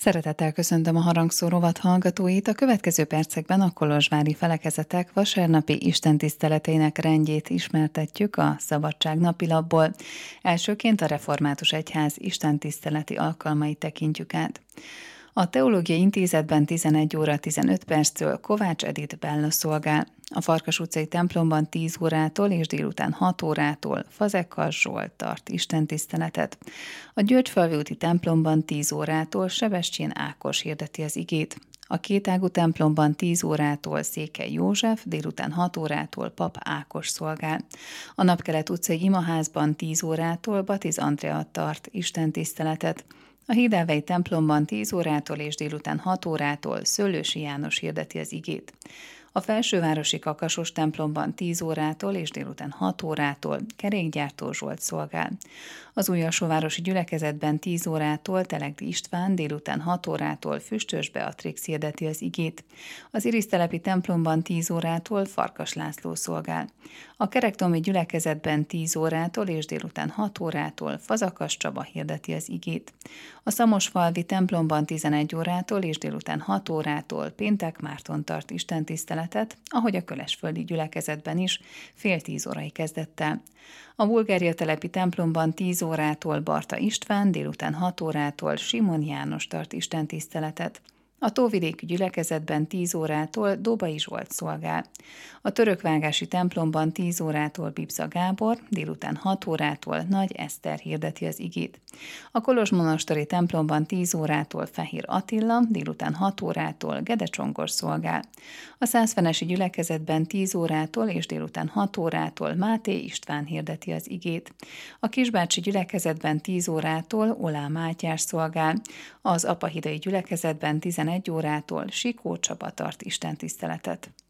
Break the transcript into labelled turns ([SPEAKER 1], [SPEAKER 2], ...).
[SPEAKER 1] Szeretettel köszöntöm a Harangszó rovat hallgatóit. A következő percekben a kolozsvári felekezetek vasárnapi istentiszteletének rendjét ismertetjük a Szabadság napilapból. Elsőként a Református Egyház istentiszteleti alkalmait tekintjük át. A Teológiai Intézetben 11 óra 15 perctől Kovács Edith Bella szolgál. A Farkas utcai templomban 10 órától és délután 6 órától Fazekas Zsolt tart istentiszteletet. A Györgyfalvi úti templomban 10 órától Sebestyén Ákos hirdeti az igét. A Kétágú templomban 10 órától Székely József, délután 6 órától Pap Ákos szolgál. A Napkelet utcai imaházban 10 órától Batiz Andrea tart istentiszteletet. A Hídelvei templomban 10 órától és délután 6 órától Szőlősi János hirdeti az igét. A Felsővárosi Kakasos templomban 10 órától és délután 6 órától Kerékgyártó Zsolt szolgál. Az Újalsóvárosi gyülekezetben 10 órától Telegdi István, délután 6 órától Füstös Beatrix hirdeti az igét. Az Irisztelepi templomban 10 órától Farkas László szolgál. A Kerektomi gyülekezetben 10 órától és délután 6 órától Fazakas Csaba hirdeti az igét. A Szamosfalvi templomban 11 órától és délután 6 órától Péntek Márton tart istentiszteletet, ahogy a Kölesföldi gyülekezetben is, fél 10 órai kezdettel. A Bulgária telepi templomban 10 órától Barta István, délután 6 órától Simon János tart istentiszteletet. A Tóvidéki gyülekezetben 10 órától Dobai Zsolt szolgál. A Törökvágási templomban 10 órától Bibza Gábor, délután 6 órától Nagy Eszter hirdeti az igét. A Kolozsmonasteri templomban 10 órától Fehér Attila, délután 6 órától Gede Csongor szolgál. A Szászfenesi gyülekezetben 10 órától és délután 6 órától Máté István hirdeti az igét. A Kisbácsi gyülekezetben 10 órától Olá Mátyás szolgál. Az Apahidai gyülekezetben 11 órától Sikó Csaba tart istentiszteletet.